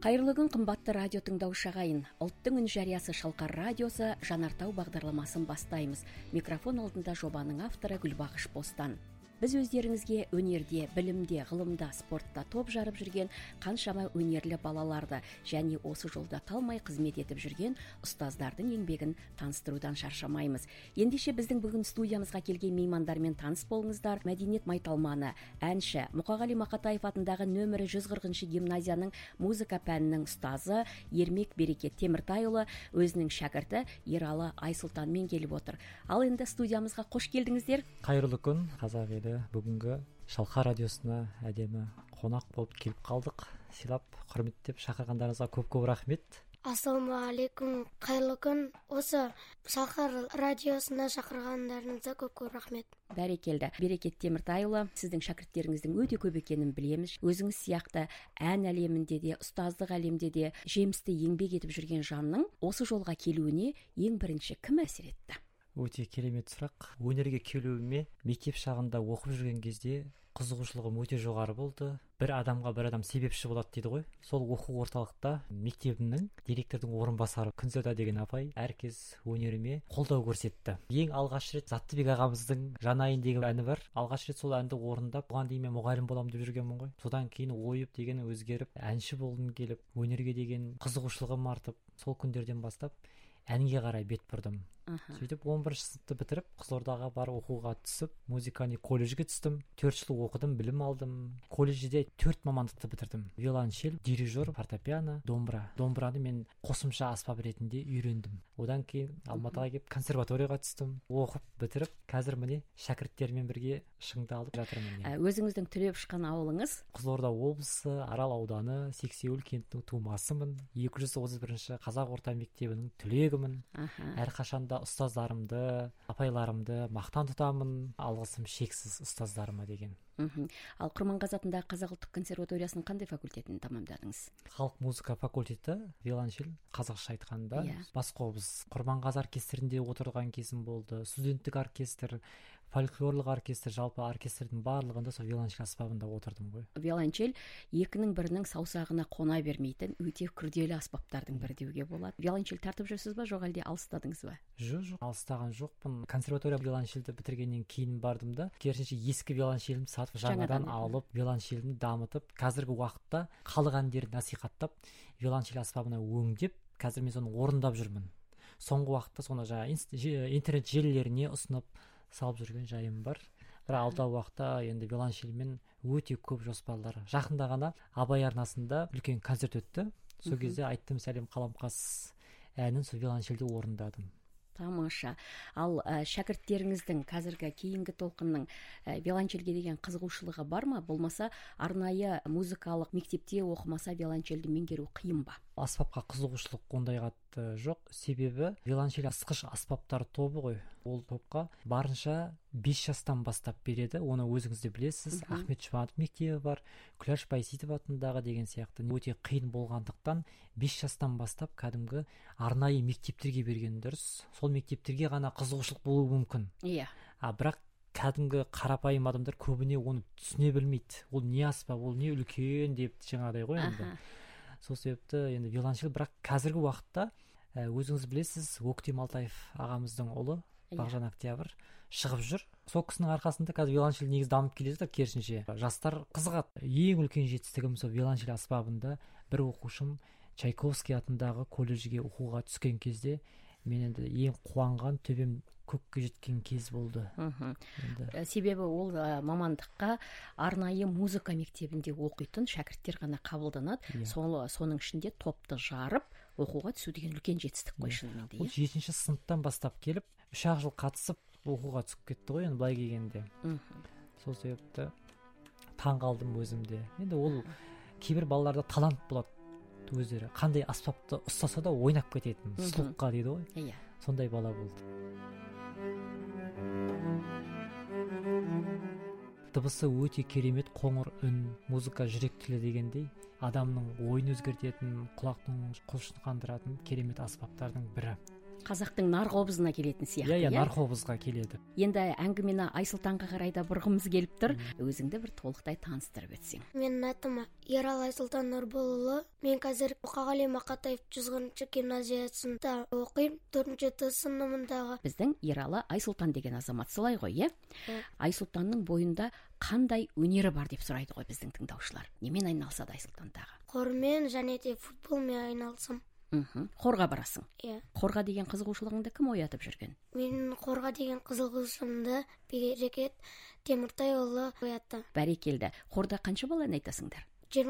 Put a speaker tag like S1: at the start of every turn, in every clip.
S1: Кайырлы күн, кымбатты радио тыңдаушы агайын. Улуттун үн жарыясы Шалкар радиосу Жанартау багдарламасын бастайбыз. Микрофон алдында жобанын автору Гүлбагыш Бостан. Биз өздеріңізге өнерде, білімде, ғылымда, спортта топ жарып жүрген қаншама өнерлі балаларды және осы жолда талмай қызмет етіп жүрген ұстаздардың еңбегін таныстырудан шаршамаймыз. Ендеше біздің бүгін студиямызға келген меймандармен таныс болыңыздар. Мәдениет майталманы, әнші, Мұқағали Мақатаев атындағы нөмірі 140 гимназияның музыка пәнінің ұстазы Ермек Берекет Теміртайұлы өзінің шәкірті Ералы Айсұлтанмен келіп отыр. Ал енді студиямызға қош келдіңіздер.
S2: Қайырлы күн, қазақ елі. Бүгінгі Шалқар радиосына әдемі қонақ болып келіп қалдық. Сыйлап, құрметтеп шақырғандарыңызға көп рахмет.
S3: Ассалаумағалейкум, қайырлы күн. Осы Шалқар радиосына шақырғандарыңызға көп рахмет.
S1: Бәрекелді. Берекет Теміртайұлы, сіздің шәкірттеріңіздің өте көп екенін білеміз. Өзіңіз сияқты ән әлемінде де, ұстаздық әлемде де жемісті еңбек етіп жүрген жанның осы жолға келуіне ең бірінші кім әсер етті?
S2: Өте керемет сұрақ. Өнерге келуіме мектеп шағында оқып жүрген кезде қызығушылығым өте жоғары болды. Бір адам себепші болады дейді ғой. Сол оқу орталықта мектебімнің директордың орынбасары Күнзада деген апай әркез өнеріме қолдау көрсетті. Ең алғаш рет Заттыбек ағамыздың Жанайын деген әні бар. Алғаш рет сол әнді орындап, оған дейін мен мұғалім боламын деп жүргенмін ғой. Содан кейін ойып деген өзгеріп, әнші болғым келіп, өнерге деген қызығушылығым артып, сол күндерден бастап әнге қарай бет бұрдым. Сөйтіп 11 сыныпты бітіріп, Қызылордаға барып оқуға түсіп, музыканы колледжге түстім. 4 жыл оқыдым, білім алдым. Колледжде 4 мамандықты бітірдім. Виолончель, дирижер, фортепиано, домбыра. Домбыраны мен қосымша аспап ретінде үйрендім. Одан кейін Алматыға келіп консерваторияға түстім. Оқып бітіріп, қазір міне шәкірттермен бірге шыңдалып жатырмын.
S1: Өзіңіздің түлеп шыққан ауылыңыз?
S2: Қызылорда облысы, Арал ауданы, Сексеуіл кентінің тумасымын. 231 қазақ орта мектебінің түлегімін. Әрқашанда ұстаздарымды, апайларымды мақтан тұтамын. Алғысым шексіз ұстаздарыма деген.
S1: Ал Құрманғазы атындағы Қазақ ұлттық консерваториясының қандай факультетін тамамдадыңыз?
S2: Халық музыка факультеті, виолончель, қазақша айтқанда. Басқобыз Құрманғазы оркестрінде отырған кезім болды. Студенттік оркестр, фольклорлық оркестр, жалпы оркестрдің барлығында сол виолончель аспабында отырдым ғой.
S1: Виолончель екінің бірінің саусағына қона бермейтін өте күрделі аспаптардың бірі деуге болады. Виолончель тартып жүрсіз ба, жоқ әлде алыстадыңыз ба?
S2: Жоқ, алыстаған жоқпын. Консерватория виолончельді бітіргеннен кейін бардым да, керісінше ескі виолончелімді сатып жаңадан алып, виолончелімді дамытып, қазіргі уақытта халық әндерін насихаттап, виолончель аспабына өңдеп, қазір мен соны орындап жүрмін. Соңғы уақытта соны интернет желілеріне ұсынып салып жүрген жайым бар. Бірақ алдағы уақытта енді виолончельмен өте көп жоспарлар. Жақында ғана Абай арнасында үлкен концерт өтті. Сол кезде айттым сәлем қаламқас әнін сол виолончельде орындадым.
S1: Тамаша. Ал шәкірттеріңіздің қазіргі кейінгі толқынның виолончельге деген қызығушылығы бар ма? Болмаса арнайы музыкалық мектепте оқымаса виолончельді меңгеру қиын ба?
S2: Аспапқа қызығушылық ондай қатты жоқ. Себебі виолончель асқыш аспаптар тобы ғой. Ол топқа барынша 5 жастан бастап береді. Оны өзіңіз де білесіз. Ахмет Жұбанов мектебі бар, Күләш Байсейітов атындағы деген сияқты. Өте қиын болғандықтан 5 жастан бастап кәдімгі арнайы мектептерге берген дұрыс. Сол мектептерге ғана қызығушылық болуы мүмкін.
S1: Иә.
S2: Бірақ кәдімгі қарапайым адамдар көбіне оны түсіне білмейді. Ол не аспап, ол не үлкен деп жаңағыдай ғой енді. Сол себепті енді виолончель, бірақ қазіргі уақытта өзіңіз білесіз, Өктем Алтаев ағамыздың ұлы Бағжан Октябрь шығып жүр. Сол кісінің арқасында қазір виолончель негіз дамып келе жатыр, керісінше жастар қызығады. Ең үлкен жетістігім сол виолончель аспабында бір оқушым Чайковский атындағы колледжге оқуға түскен кезде мен енді ең қуанған, төбем көкке жеткен кез болды.
S1: Себебі ол мамандыққа арнайы музыка мектебінде оқитын шәкірттер ғана қабылданады. Соның ішінде топты жарып оқуға түсу деген үлкен жетістік қой шынымен де.
S2: Ол 7-ші сыныптан бастап келіп, 3 жыл қатысып оқуға түсіп кетті ғой, енді былай келгенде. Сол себепті таң қалдым өзімде. Енді ол кейбір балаларда талант болады. Өздері қандай аспапты ұстаса да ойнап кететін, сұлыққа дейді ғой. Сондай бала болды. Дыбысы өте керемет, қоңыр үн, музыка жүрек тілі дегендей, адамның ойын өзгертетін, құлақтың құлшын қандыратын керемет аспаптардың бірі.
S1: қазақтың нарқобызына келетін сияқты.
S2: Иә, нарқобызға келеді.
S1: Енді әңгімені Айсұлтанға қарай да бұрғымыз келіп тұр. Өзіңді бір толықтай таныстырып өтсең.
S3: Менің атым Ералы Айсұлтан Нұрболұлы. Мен қазір Мұқағали Мақатаев 100-шы гимназиясында оқимын, 4-ті сыныбындағы.
S1: Біздің Ералы Айсұлтан деген азамат солай ғой, иә? Айсұлтанның бойында қандай өнері бар деп сұрайды ғой біздің тыңдаушылар. Немен айналысады Айсұлтан тағы?
S3: Қормен және де футболмен айналысам.
S1: Қорға барасың?
S3: Иә.
S1: Қорға деген қызығушылығыңды кім оятып жүрген?
S3: Мен қорға деген қызығушылығымды Берекет Теміртайұлы оятты.
S1: Бәрекелді. Қорда қанша бала ән айтасыңдар?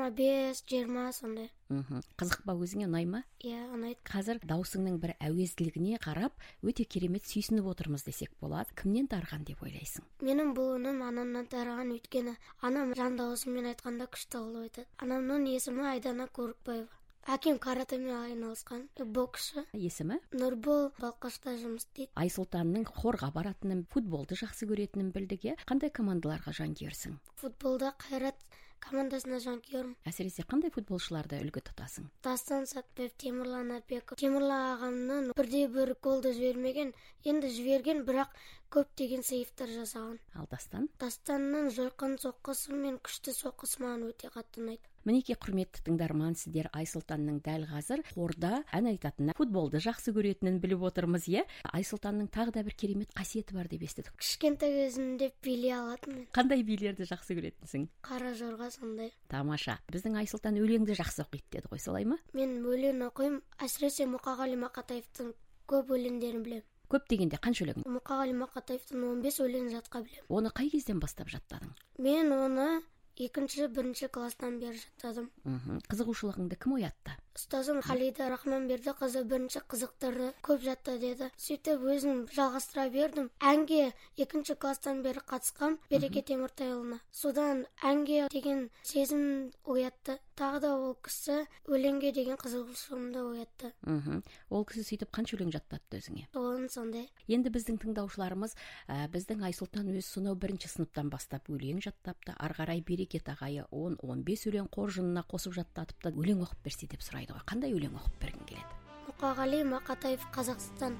S3: 25-20 сондай.
S1: Қызық па, өзіңе ұнай ма?
S3: Иә, ұнайды.
S1: Қазір даусыңның бір әуезділігіне қарап, өте керемет сүйсініп отырмыз десек болады. Кімнен тарған деп ойлайсың?
S3: Менің бұл үнім анамнан тараған, өйткені анам жан даусымен айтқанда күшті болып айтады. Анамның есімі Айдана Көрікбаева. Әкем каратэмен айналысқан, боксшы.
S1: Есімі?
S3: Нұрбол балқашта жұмыс істейді.
S1: Айсұлтанның қорға баратынын, футболды жақсы көретінін білдік, иә? Қандай командаларға жанкүйерсің?
S3: Футболда Қайрат командасына жанкүйермін.
S1: Әсіресе қандай футболшыларды үлгі тұтасың?
S3: Дастан Сәтбаев, Темірлан Арбеков. Темірлан ағамның бірде-бір голды жібермеген, енді жіберген, бірақ көптеген сейфтер жасаған.
S1: Ал Дастан?
S3: Дастанның жойқын соққысы мен күшті соққысы маған өте қатты ұнайды.
S1: Мінекей құрметті тыңдарман, сіздер Айсұлтанның дәл қазір қорда ән айтатынын, футболды жақсы көретінін біліп отырмыз, иә? Айсұлтанның тағы да бір керемет қасиеті бар деп естідік.
S3: Кішкентай кезімде билей алатынмын.
S1: Қандай билерді жақсы көретінсің?
S3: Қара жорға сондай.
S1: Тамаша. Біздің Айсұлтан өлеңді жақсы оқиды деді ғой, солай ма?
S3: Мен өлең оқимын, әсіресе Мұқағали Мақатаевтың көп өлеңдерін білемін.
S1: Көп дегенде қанша өлең?
S3: Мұқағали Мақатаевтың 15 өлең жатқа білемін.
S1: Оны қай кезден бастап жаттадың?
S3: Мен оны 2-1 класстан бері жаттадым.
S1: Қызығушылығыңды кім оятты?
S3: Ұстазым Халида Рахманберді қызы бірінші қызықтырды, көп жатта деді. Сөйтіп өзім жалғастыра бердім. Әнге 2 класстан бері қатысқам, Берекет Теміртайұлына. Содан әнге деген сезім оятты. Тағы да ол кісі өлеңге деген қызығушылығымды оятты.
S1: Ол кісі сөйтіп қанша өлең жаттатты өзіңе?
S3: Солын сондай.
S1: Енді біздің тыңдаушыларымыз, біздің Айсұлтан өз сонау 1-ші сыныптан бастап өлең жаттапты. Ары қарай Берекет ағайы 10-15 өлең қоржынына қосып жаттатыпты. Өлең оқып берсе деп сұрайды ғой. Қандай өлең оқып бергің келеді?
S3: Мұқағали Мақатаев, Қазақстан.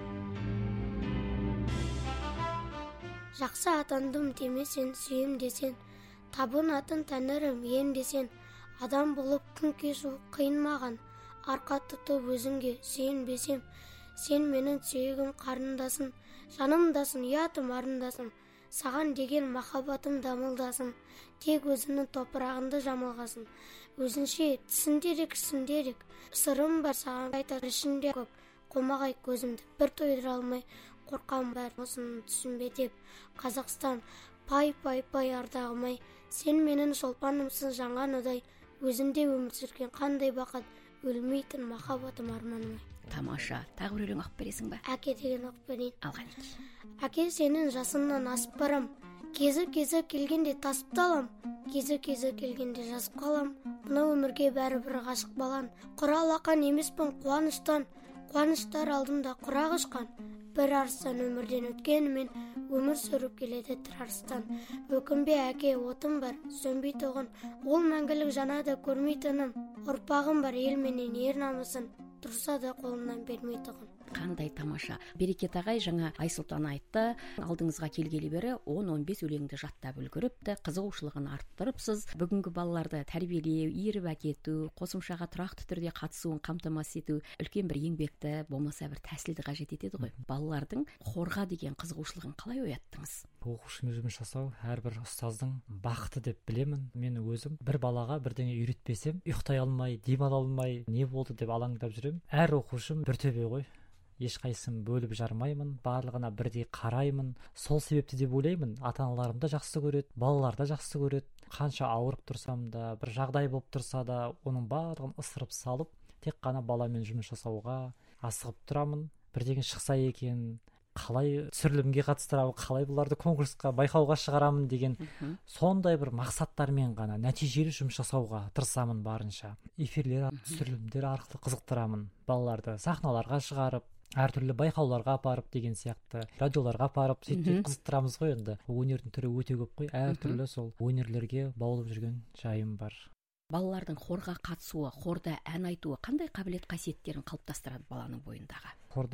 S3: Жақсы атандым демесен, сүйем десен, табынатын тәңірім ем десен, адам болып күн кешу қиын маған, арқа тұтып өзіңге сүйенбесем, сен менің сүйегім қарындасым, жанымдасың, ұятым арындасым, саған деген махаббатым дамылдасым, тек өзіңнің топырағыңды жамылғасын, өзінше тісіндерек ішіндерек, сырым бар саған айтар ішінде көп, қомағай көзімді бір тойдыра алмай, қорқам бәр осыны түсінбе деп, Қазақстан, пай ардағымай, сен менің шолпанымсың жаңа нодай, өзінде өмір сүрген қандай бақыт, өлмейтін махаббатым арманымай.
S1: Тамаша. Тағы бір өлең оқып бересің бе?
S3: Әке деген оқып берейін.
S1: Алған.
S3: Әке, сенің жасыңнан асып барам, кезі келгенде тасып талам, кезі келгенде жазып қалам, мына өмірге бәрібір ғашық балан, құра алақан емеспін қуаныштан, қуаныштар алдымда құрақ ұшқан, бір арыстан өмірден өткенімен өмір сүріп келеді тір арыстан. Өкінбе әке, отым бар, сөнбей тоғын, ол мәңгілік жанада көрмейтінім, ұрпағым бар ел менен ер намысын, тұрса да қолынан бермей тұғын.
S1: Қандай тамаша. Берекет ағай жаңа Айсұлтан айтты, алдыңызға келгелі бері 10-15 өлеңді жаттап үлгеріпті, қызығушылығын арттырыпсыз. Бүгінгі балаларды тәрбиелеу, иіріп әкету, қосымшаға тұрақты түрде қатысуын қамтамасыз ету үлкен бір еңбекті, болмаса бір тәсілді қажет етеді ғой. Балалардың қорға деген қызығушылығын қалай ояттыңыз?
S2: Оқушымен жұмыс жасау әрбір ұстаздың бақыты деп білемін. Мен өзім бір балаға бірдеңе үйретпесем, ұйықтай алмай, демала алмай, не болды деп алаңдап жүремін. Әр оқушым бір төбе ғой. Ешқайсысын бөліп жармаймын, барлығына бірдей қараймын. Сол себепті деп ойлаймын, ата-аналарым да жақсы көреді, балалар да жақсы көреді. Қанша ауырып тұрсам да, бір жағдай болып тұрса да, оның барлығын ысырып салып, тек қана баламен жұмыс жасауға асығып тұрамын. Бірдеңе шықса екен, қалай түсірілімге қатыстырамын, қалай бұларды конкурсқа, байқауға шығарамын деген сондай бір мақсаттармен ғана нәтижелі жұмыс жасауға тырысамын барынша. Эфирлер, түсірілімдер арқылы қызықтырамын балаларды, сахналарға шығарып, әртүрлі байқауларға апарып деген сияқты, радиоларға апарып, сөйтіп қызықтырамыз ғой. Енді өнердің түрі өте көп қой, әртүрлі сол өнерлерге баулып жүрген жайым бар.
S1: Балалардың хорға қатысуы, хорда ән айтуы қандай қабілет қасиеттерін қалыптастырады баланың бойындағы?
S2: Хорда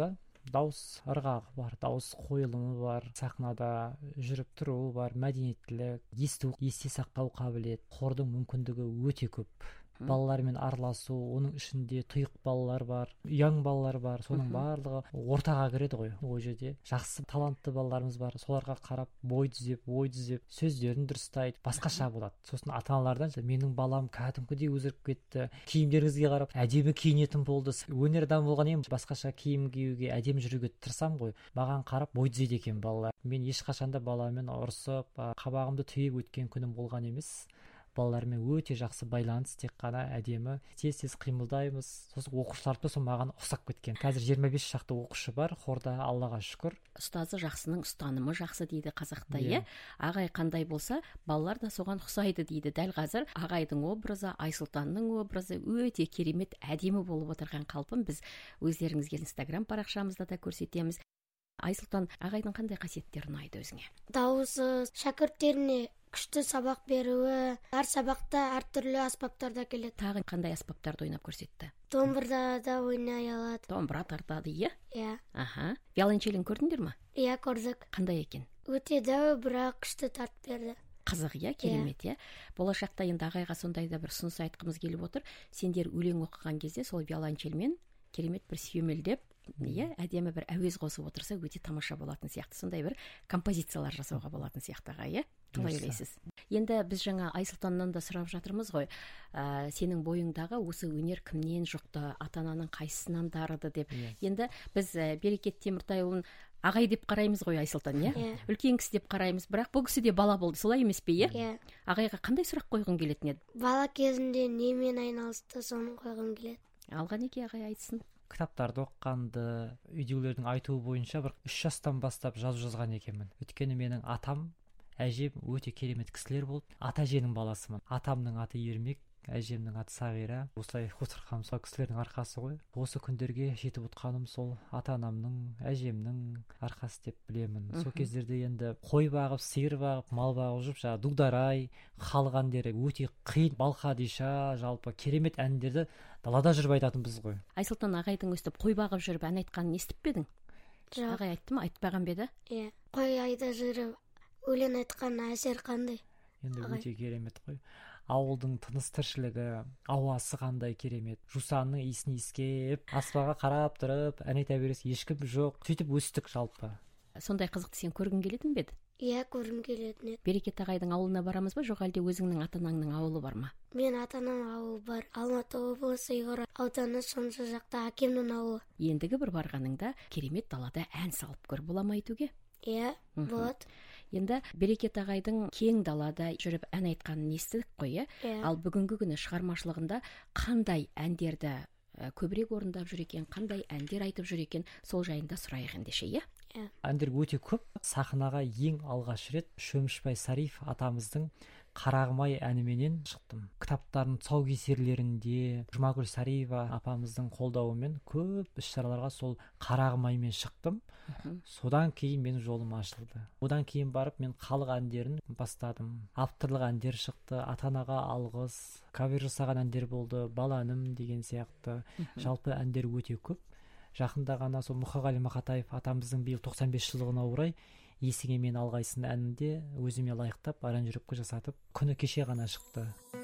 S2: дауыс ырғағы бар, дауыс қойылымы бар, сахнада жүріп тұруы бар, мәдениеттілік, есте сақтау қабілет, хордың мүмкіндігі өте көп. Балалармен араласу, оның ішінде тұйық балалар бар, ұяң балалар бар, соның барлығы ортаға кіреді ғой. Ол жерде жақсы талантты балаларымыз бар, соларға қарап бой түзеп, сөздерін дұрыстайды, басқаша болады. Сосын ата-аналардан менің балам кәдімгідей өзгеріп кетті, киімдеріңізге қарап әдемі киінетін болды, өнер адам болған едім, басқаша киім киюге, әдемі жүруге тырысам ғой, маған қарап бой түзейді екен балалар. Мен ешқашанда баламен ұрысып, қабағымды түйіп өткен күнім болған емес. Балалармен өте жақсы байланыс, тек қана әдемі тез қимылдаймыз. Сосын оқушыларды сол маған ұқсап кеткен. Қазір 25 шақты оқушы бар хорда, Аллаға шүкір.
S1: Ұстазы жақсының ұстанымы жақсы дейді қазақта, иә. Ағай қандай болса, балалар да соған ұқсайды дейді. Дәл қазір ағайдың образы, Айсұлтанның образы өте керемет, әдемі болып отырған қалпын біз өздеріңізге Instagram парақшамызда да көрсетеміз. Айсұлтан, ағайдың қандай қасиеттері ұнайды өзіңе?
S3: Дауысы, шәкірттеріне күшті сабақ беруі, әр сабақта әртүрлі аспаптарда келеді.
S1: Тағы қандай аспаптарды ойнап көрсетті?
S3: Домбырада ойнай алады.
S1: Домбыра тартады, иә?
S3: Иә.
S1: Аха. Виолончелін көрдіңдер ме?
S3: Иә, көрдік.
S1: Қандай екен?
S3: Өте дәу, бірақ күшті тартып берді.
S1: Қызық, иә, керемет, иә. Болашақта енді ағайға сондай да бір ұсыныс айтқымыз келіп отыр. Сендер өлең оқыған кезде сол виолончельмен керемет бір сүйемелдеп, иә, әдемі бір әуез қосып отырса өте тамаша болатын сияқты, сондай бір композициялар жасауға болатын сияқты, иә? Қалай ойлайсыз? Енді біз жаңа Айсұлтаннан да сұрап жатырмыз ғой, сенің бойыңдағы осы өнер кімнен жұқты, ата-ананың қайсысынан дарыды деп. Енді біз Берекет Теміртайұлын ағай деп қараймыз ғой, Айсұлтан, иә? Үлкен кісі деп қараймыз, бірақ бұл кісі де бала болды, солай емес пе, иә? Ағайға қандай сұрақ қойғың келетін еді?
S3: Бала кезінде немен айналысты, соны қойғым келеді.
S1: Алғанеке ағай айтсын.
S2: Кітаптарды оқығанды, үйдегілердің айтуы бойынша бір 3 жастан бастап жазған екенмін. Өйткені менің атам, әжем өте керемет кісілер болды. Ата-әженің баласымын. Атамның аты Ермек, әжемнің аты Сағира. Осылай отырғаным сол кісілердің арқасы ғой. Осы күндерге жетіп отқаным сол ата-анамның, әжемнің арқасы деп білемін. Сол кездерде енді қой бағып, сиыр бағып, мал бағып жүріп, жаңағы дударай, халық әндері өте қиын, балқадиша, жалпы керемет әндерді далада жүріп айтатынбыз ғой.
S1: Айсұлтан, ағайдың өстіп қой бағып жүріп ән айтқанын естіп пе едің?
S3: Жоқ.
S1: Ағай айтты ма, айтпаған бе еді?
S3: Иә, қой айда жүріп өлең айтқан әсер қандай?
S2: Енді өте керемет қой. Ауылдың тыныс тіршілігі, ауасы қандай керемет. Жусанның иісін иіскеп, аспанға қарап тұрып, ән айта бересің, ешкім жоқ. Сөйтіп өстік жалпы.
S1: Сондай қызықты сен көргің келетін бе еді?
S3: Иә, көргім келетін еді.
S1: Берекет ағайдың ауылына барамыз ба, жоқ әлде өзіңнің ата-анаңның ауылы бар ма?
S3: Мен ата-анам ауылы бар. Алматы облысы Ұйғыр ауданы сонша жақта әкемнің ауылы.
S1: Ендігі бір барғаныңда керемет далада ән салып көр, бола ма айтуге?
S3: Иә, болады.
S1: Енді Берекет ағайдың кең далада жүріп ән айтқанын естідік қой, иә? Ал бүгінгі күні шығармашылығында қандай әндерді көбірек орындап жүр екен, қандай әндер айтып жүр екен, сол жайында сұрайық ендеше, иә?
S2: Әндер өте көп. Сахнаға ең алғаш рет Шөмішбай Сариф атамыздың Қарағым-ай әніменен шықтым. Кітаптардың тұсаукесерлерінде Жұмагүл Сариева апамыздың қолдауымен көп іс-шараларға сол Қарағым-аймен шықтым. Содан кейін менің жолым ашылды. Одан кейін барып мен халық әндерін бастадым. Авторлық әндер шықты, ата-анаға алғыс, кавер жасаған әндер болды, баланым деген сияқты. Жалпы әндер өте көп. Жақында ғана сол Мұқағали Мақатаев атамыздың биыл 95 жылдығына орай Есіңе мен алғайсың әнінде өзіме лайықтап аранжировка жасатып күні кеше ғана шықты.